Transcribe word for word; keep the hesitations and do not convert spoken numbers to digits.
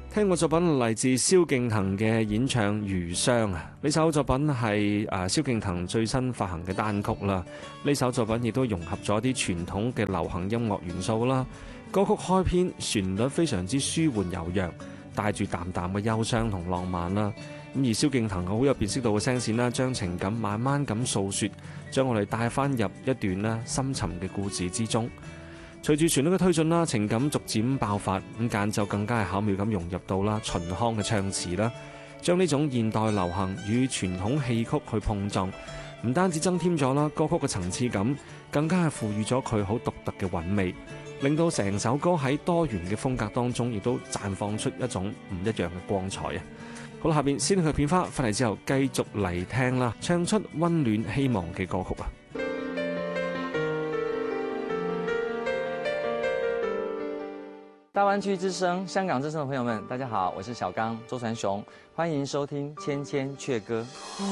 聽過作品嚟自蕭敬騰嘅演唱《餘香》啊，呢首作品係誒蕭敬騰最新發行嘅單曲啦。呢首作品亦都融合咗啲傳統嘅流行音樂元素啦。歌曲開篇旋律非常之舒緩柔弱，帶住淡淡嘅憂傷同浪漫啦。咁而蕭敬騰好有辨識度嘅聲線啦，將情感慢慢咁訴說，將我哋帶翻入一段啦深沉嘅故事之中。隨住旋律嘅推進啦，情感逐漸爆發，咁間奏更加係巧妙咁融入到啦秦腔嘅唱詞啦，將呢種現代流行與傳統戲曲去碰撞，唔單止增添咗啦歌曲嘅層次感，更加係賦予咗佢好獨特嘅韻味，令到成首歌喺多元嘅風格當中，亦都綻放出一種唔一樣嘅光彩啊！好啦，下邊先去片花，翻嚟之後繼續嚟聽啦，唱出溫暖希望嘅歌曲啊！ 大灣區之聲、香港之聲的朋友們，大家好，我是小剛周傳雄，歡迎收聽《千千阙歌》。